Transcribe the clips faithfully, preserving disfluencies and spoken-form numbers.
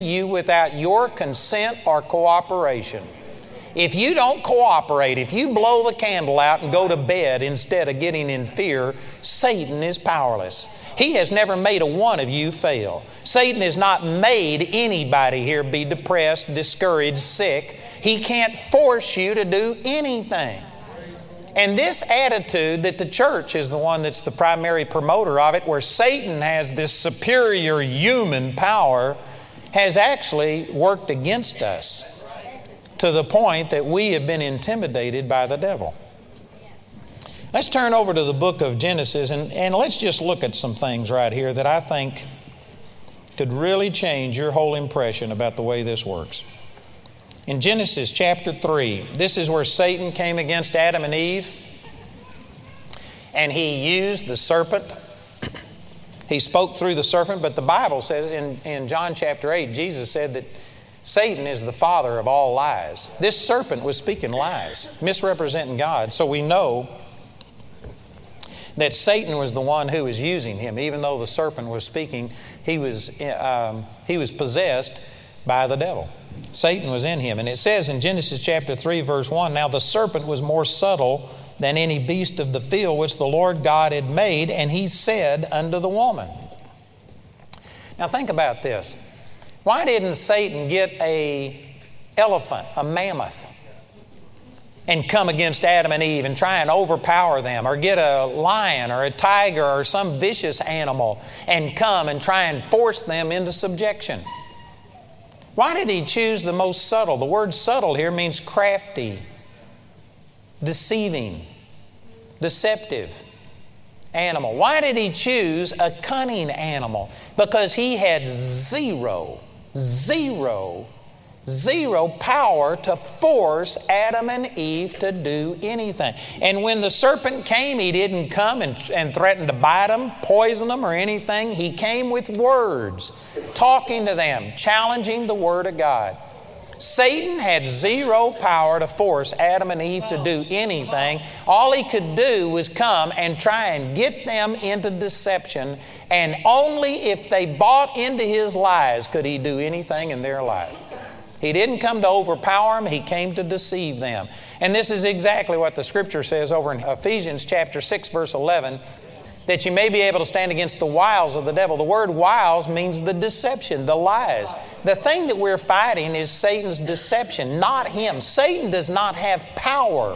you without your consent or cooperation. If you don't cooperate, if you blow the candle out and go to bed instead of getting in fear, Satan is powerless. He has never made a one of you fail. Satan has not made anybody here be depressed, discouraged, sick. He can't force you to do anything. And this attitude that the church is the one that's the primary promoter of it, where Satan has this superior human power, has actually worked against us to the point that we have been intimidated by the devil. Let's turn over to the book of Genesis and, and let's just look at some things right here that I think could really change your whole impression about the way this works. In Genesis chapter three, this is where Satan came against Adam and Eve, and he used the serpent. He spoke through the serpent, but the Bible says in, in John chapter eight, Jesus said that Satan is the father of all lies. This serpent was speaking lies, misrepresenting God. So we know that Satan was the one who was using him. Even though the serpent was speaking, he was, um, he was possessed by the devil. Satan was in him. And it says in Genesis chapter three, verse one, "Now the serpent was more subtle than any beast of the field which the Lord God had made, and he said unto the woman." Now think about this. Why didn't Satan get a elephant, a mammoth, and come against Adam and Eve and try and overpower them, or get a lion or a tiger or some vicious animal and come and try and force them into subjection? Why did he choose the most subtle? The word subtle here means crafty, deceiving, deceptive animal. Why did he choose a cunning animal? Because he had zero, zero, zero power to force Adam and Eve to do anything. And when the serpent came, he didn't come and, and threaten to bite them, poison them, or anything. He came with words, talking to them, challenging the Word of God. Satan had zero power to force Adam and Eve to do anything. All he could do was come and try and get them into deception, and only if they bought into his lies could he do anything in their life. He didn't come to overpower them, he came to deceive them. And this is exactly what the Scripture says over in Ephesians chapter six, verse eleven, that you may be able to stand against the wiles of the devil. The word wiles means the deception, the lies. The thing that we're fighting is Satan's deception, not him. Satan does not have power.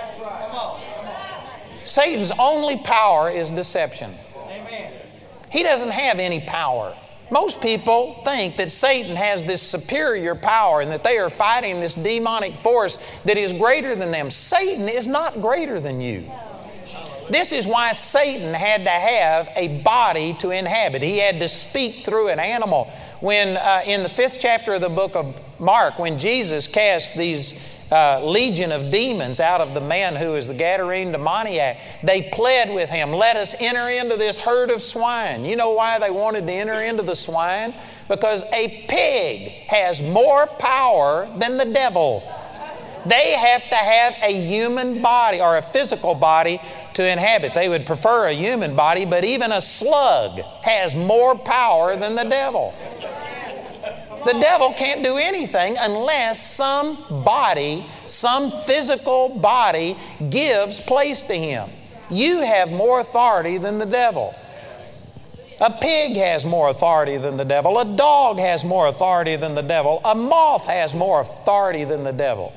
Satan's only power is deception. He doesn't have any power. Most people think that Satan has this superior power and that they are fighting this demonic force that is greater than them. Satan is not greater than you. This is why Satan had to have a body to inhabit. He had to speak through an animal. When uh, in the fifth chapter of the book of Mark, when Jesus cast these uh, legion of demons out of the man who is the Gadarene demoniac, they pled with him, "Let us enter into this herd of swine." You know why they wanted to enter into the swine? Because a pig has more power than the devil. They have to have a human body or a physical body to inhabit. They would prefer a human body, but even a slug has more power than the devil. The devil can't do anything unless some body, some physical body gives place to him. You have more authority than the devil. A pig has more authority than the devil. A dog has more authority than the devil. A moth has more authority than the devil.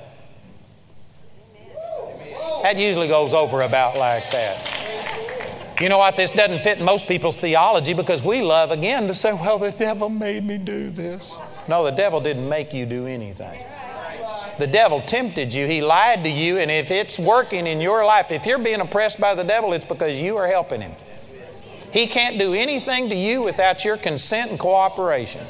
That usually goes over about like that. You know what? This doesn't fit in most people's theology because we love, again, to say, "Well, the devil made me do this." No, the devil didn't make you do anything. The devil tempted you. He lied to you. And if it's working in your life, if you're being oppressed by the devil, it's because you are helping him. He can't do anything to you without your consent and cooperation.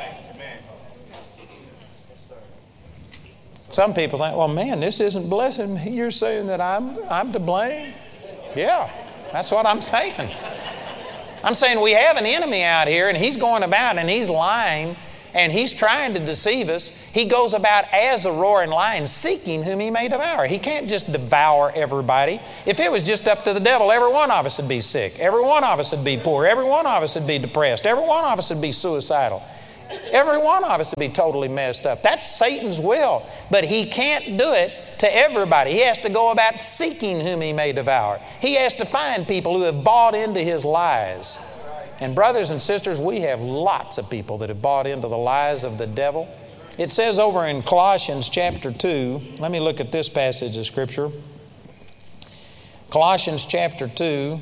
Some people think, "Well, man, this isn't blessing me. You're saying that I'm, I'm to blame?" Yeah, that's what I'm saying. I'm saying we have an enemy out here, and he's going about and he's lying and he's trying to deceive us. He goes about as a roaring lion, seeking whom he may devour. He can't just devour everybody. If it was just up to the devil, every one of us would be sick. Every one of us would be poor. Every one of us would be depressed. Every one of us would be suicidal. Every one of us would be totally messed up. That's Satan's will. But he can't do it to everybody. He has to go about seeking whom he may devour. He has to find people who have bought into his lies. And brothers and sisters, we have lots of people that have bought into the lies of the devil. It says over in Colossians chapter two, let me look at this passage of Scripture. Colossians chapter two,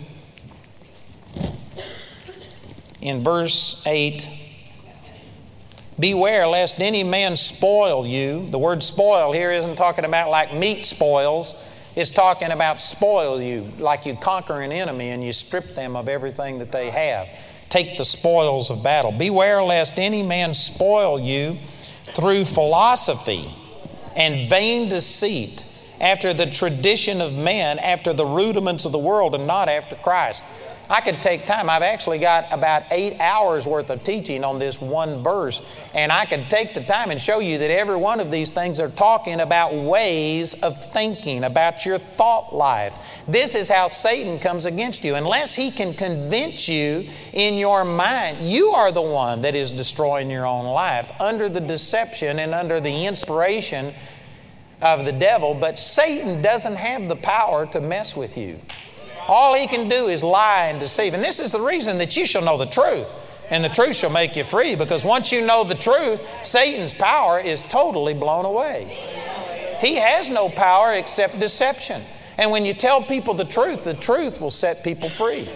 in verse eight, beware lest any man spoil you. The word spoil here isn't talking about like meat spoils. It's talking about spoil you, like you conquer an enemy and you strip them of everything that they have. Take the spoils of battle. Beware lest any man spoil you through philosophy and vain deceit, after the tradition of men, after the rudiments of the world, and not after Christ. I could take time. I've actually got about eight hours worth of teaching on this one verse, and I could take the time and show you that every one of these things are talking about ways of thinking, about your thought life. This is how Satan comes against you. Unless he can convince you in your mind, you are the one that is destroying your own life under the deception and under the inspiration of the devil. But Satan doesn't have the power to mess with you. All he can do is lie and deceive. And this is the reason that you shall know the truth, and the truth shall make you free. Because once you know the truth, Satan's power is totally blown away. He has no power except deception. And when you tell people the truth, the truth will set people free.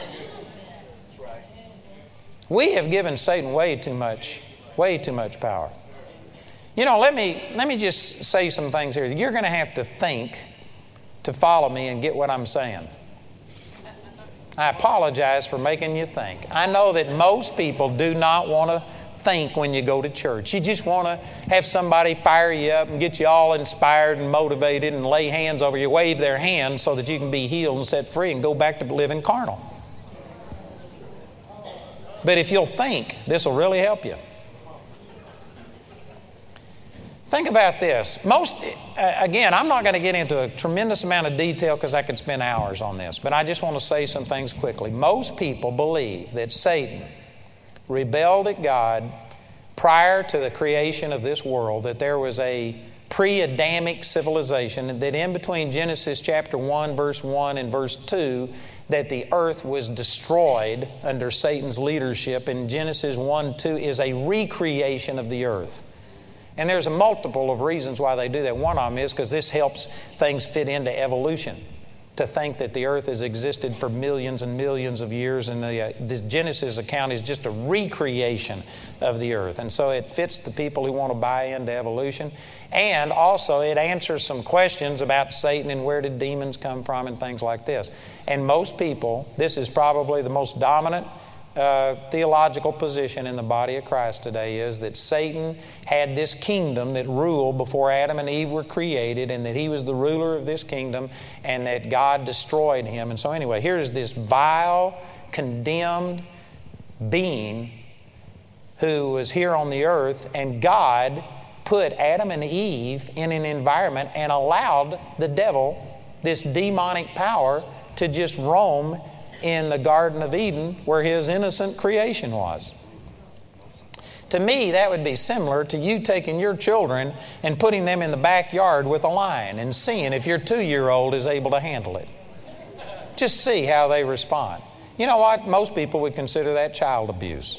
We have given Satan way too much, way too much power. You know, let me, let me just say some things here. You're going to have to think to follow me and get what I'm saying. I apologize for making you think. I know that most people do not want to think when you go to church. You just want to have somebody fire you up and get you all inspired and motivated and lay hands over you, wave their hands so that you can be healed and set free and go back to living carnal. But if you'll think, this will really help you. Think about this. Most, uh, again, I'm not going to get into a tremendous amount of detail because I could spend hours on this, but I just want to say some things quickly. Most people believe that Satan rebelled at God prior to the creation of this world, that there was a pre-Adamic civilization, and that in between Genesis chapter one, verse one and verse two, that the earth was destroyed under Satan's leadership, and Genesis one, two is a recreation of the earth. And there's a multiple of reasons why they do that. One of them is because this helps things fit into evolution. To think that the earth has existed for millions and millions of years, and the, uh, the Genesis account is just a recreation of the earth. And so it fits the people who want to buy into evolution. And also it answers some questions about Satan and where did demons come from and things like this. And most people, this is probably the most dominant Uh, theological position in the body of Christ today, is that Satan had this kingdom that ruled before Adam and Eve were created, and that he was the ruler of this kingdom, and that God destroyed him. And so anyway, here's this vile, condemned being who was here on the earth, and God put Adam and Eve in an environment and allowed the devil, this demonic power, to just roam in the Garden of Eden where his innocent creation was. To me, that would be similar to you taking your children and putting them in the backyard with a lion and seeing if your two-year-old is able to handle it. Just see how they respond. You know what? Most people would consider that child abuse.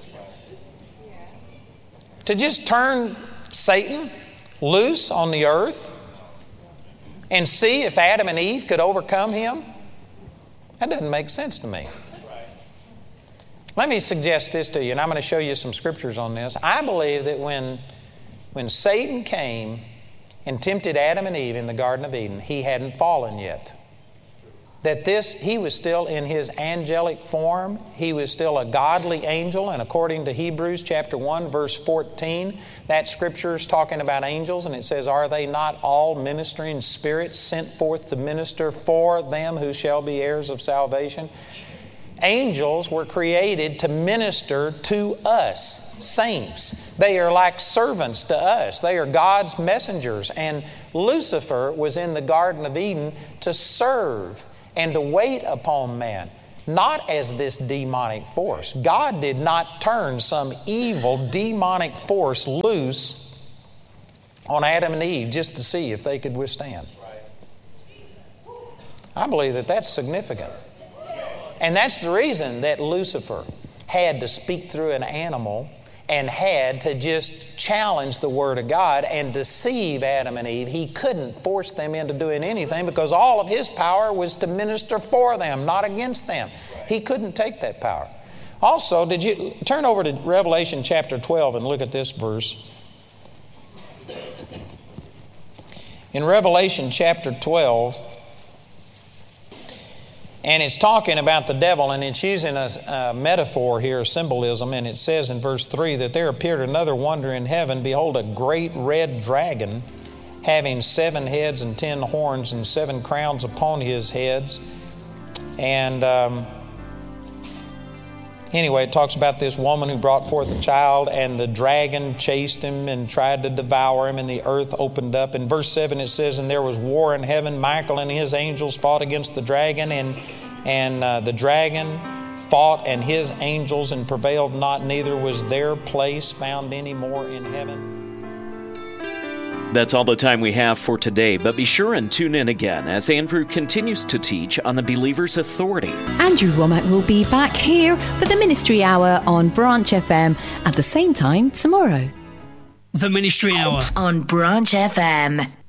To just turn Satan loose on the earth and see if Adam and Eve could overcome him, that doesn't make sense to me. Let me suggest this to you, and I'm going to show you some scriptures on this. I believe that when, when Satan came and tempted Adam and Eve in the Garden of Eden, he hadn't fallen yet. That this, he was still in his angelic form. He was still a godly angel, and according to Hebrews chapter one, verse fourteen, that scripture is talking about angels, and it says, "Are they not all ministering spirits sent forth to minister for them who shall be heirs of salvation?" Angels were created to minister to us, saints. They are like servants to us. They are God's messengers. And Lucifer was in the Garden of Eden to serve and to wait upon man. not as this demonic force. God did not turn some evil demonic force loose on Adam and Eve just to see if they could withstand. I believe that that's significant. And that's the reason that Lucifer had to speak through an animal and had to just challenge the Word of God and deceive Adam and Eve. He couldn't force them into doing anything because all of his power was to minister for them, not against them. He couldn't take that power. Also, did you turn over to Revelation chapter twelve and look at this verse? In Revelation chapter twelve, and it's talking about the devil, and it's using a, a metaphor here, a symbolism, and it says in verse three that there appeared another wonder in heaven, behold, a great red dragon, having seven heads and ten horns and seven crowns upon his heads. And um, anyway, it talks about this woman who brought forth a child, and the dragon chased him and tried to devour him, and the earth opened up. In verse seven it says, and there was war in heaven. Michael and his angels fought against the dragon, and, and uh, the dragon fought and his angels and prevailed not, neither was their place found any more in heaven. That's all the time we have for today, but be sure and tune in again as Andrew continues to teach on the believer's authority. Andrew Wommack will be back here for the Ministry Hour on Branch F M at the same time tomorrow. The Ministry Hour on Branch F M.